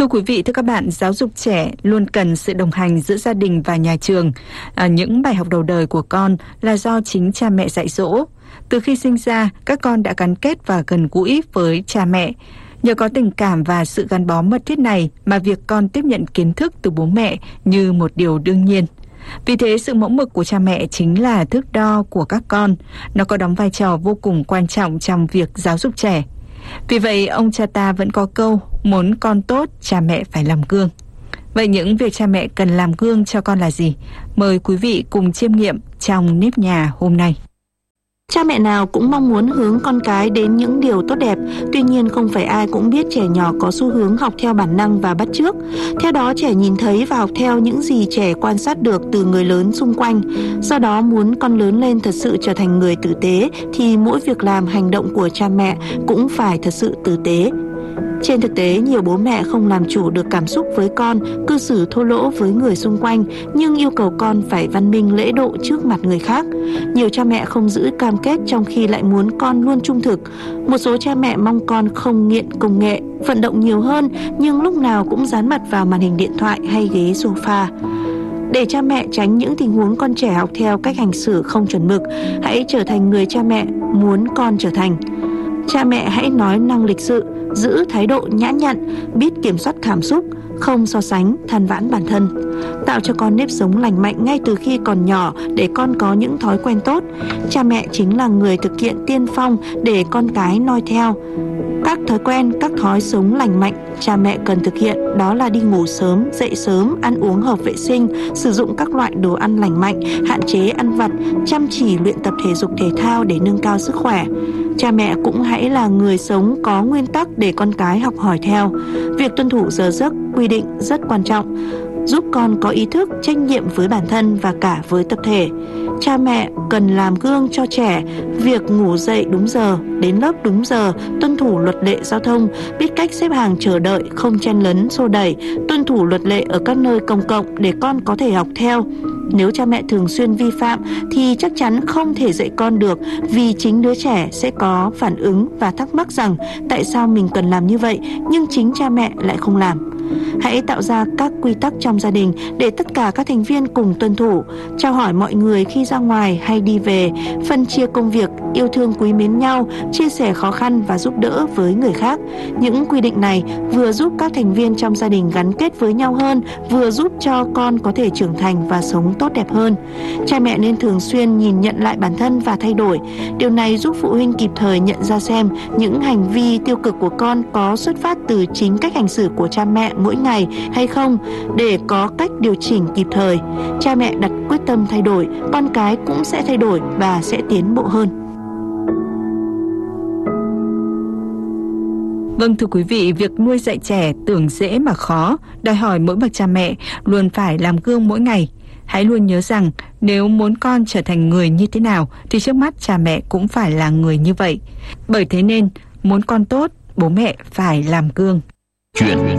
Thưa quý vị, thưa các bạn, giáo dục trẻ luôn cần sự đồng hành giữa gia đình và nhà trường. Những bài học đầu đời của con là do chính cha mẹ dạy dỗ. Từ khi sinh ra, các con đã gắn kết và gần gũi với cha mẹ. Nhờ có tình cảm và sự gắn bó mật thiết này mà việc con tiếp nhận kiến thức từ bố mẹ như một điều đương nhiên. Vì thế, sự mẫu mực của cha mẹ chính là thước đo của các con. Nó có đóng vai trò vô cùng quan trọng trong việc giáo dục trẻ. Vì vậy, ông cha ta vẫn có câu, muốn con tốt, cha mẹ phải làm gương. Vậy những việc cha mẹ cần làm gương cho con là gì? Mời quý vị cùng chiêm nghiệm trong Nếp Nhà hôm nay. Cha mẹ nào cũng mong muốn hướng con cái đến những điều tốt đẹp, tuy nhiên không phải ai cũng biết trẻ nhỏ có xu hướng học theo bản năng và bắt chước. Theo đó, trẻ nhìn thấy và học theo những gì trẻ quan sát được từ người lớn xung quanh. Do đó, muốn con lớn lên thật sự trở thành người tử tế thì mỗi việc làm, hành động của cha mẹ cũng phải thật sự tử tế. Trên thực tế, nhiều bố mẹ không làm chủ được cảm xúc với con, cư xử thô lỗ với người xung quanh, nhưng yêu cầu con phải văn minh lễ độ trước mặt người khác. Nhiều cha mẹ không giữ cam kết trong khi lại muốn con luôn trung thực. Một số cha mẹ mong con không nghiện công nghệ, vận động nhiều hơn, nhưng lúc nào cũng dán mặt vào màn hình điện thoại hay ghế sofa. Để cha mẹ tránh những tình huống con trẻ học theo cách hành xử không chuẩn mực, hãy trở thành người cha mẹ muốn con trở thành. Cha mẹ hãy nói năng lịch sự, giữ thái độ nhã nhặn, biết kiểm soát cảm xúc, không so sánh, than vãn bản thân. Tạo cho con nếp sống lành mạnh ngay từ khi còn nhỏ để con có những thói quen tốt. Cha mẹ chính là người thực hiện tiên phong để con cái noi theo. Các thói quen, các thói sống lành mạnh cha mẹ cần thực hiện đó là đi ngủ sớm, dậy sớm, ăn uống hợp vệ sinh, sử dụng các loại đồ ăn lành mạnh, hạn chế ăn vặt, chăm chỉ luyện tập thể dục thể thao để nâng cao sức khỏe. Cha mẹ cũng hãy là người sống có nguyên tắc để con cái học hỏi theo. Việc tuân thủ giờ giấc, quy định rất quan trọng, giúp con có ý thức, trách nhiệm với bản thân và cả với tập thể. Cha mẹ cần làm gương cho trẻ việc ngủ dậy đúng giờ, đến lớp đúng giờ, tuân thủ luật lệ giao thông, biết cách xếp hàng chờ đợi, không chen lấn, xô đẩy, tuân thủ luật lệ ở các nơi công cộng để con có thể học theo. Nếu cha mẹ thường xuyên vi phạm thì chắc chắn không thể dạy con được, vì chính đứa trẻ sẽ có phản ứng và thắc mắc rằng tại sao mình cần làm như vậy nhưng chính cha mẹ lại không làm. Hãy tạo ra các quy tắc trong gia đình để tất cả các thành viên cùng tuân thủ, chào hỏi mọi người khi ra ngoài hay đi về, phân chia công việc, yêu thương quý mến nhau, chia sẻ khó khăn và giúp đỡ với người khác. Những quy định này vừa giúp các thành viên trong gia đình gắn kết với nhau hơn, vừa giúp cho con có thể trưởng thành và sống tốt đẹp hơn. Cha mẹ nên thường xuyên nhìn nhận lại bản thân và thay đổi. Điều này giúp phụ huynh kịp thời nhận ra xem những hành vi tiêu cực của con có xuất phát từ chính cách hành xử của cha mẹ mỗi ngày hay không, để có cách điều chỉnh kịp thời. Cha mẹ đặt quyết tâm thay đổi, con cái cũng sẽ thay đổi và sẽ tiến bộ hơn. Vâng, thưa quý vị, việc nuôi dạy trẻ tưởng dễ mà khó, đòi hỏi mỗi bậc cha mẹ luôn phải làm gương mỗi ngày. Hãy luôn nhớ rằng nếu muốn con trở thành người như thế nào thì trước mắt cha mẹ cũng phải là người như vậy. Bởi thế nên, muốn con tốt, bố mẹ phải làm gương. Chuyện